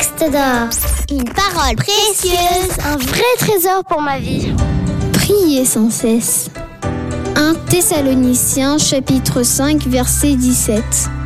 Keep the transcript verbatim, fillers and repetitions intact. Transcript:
texte d'or. Une parole précieuse. Un vrai trésor pour ma vie. Priez sans cesse. un Thessaloniciens chapitre cinq verset dix-sept.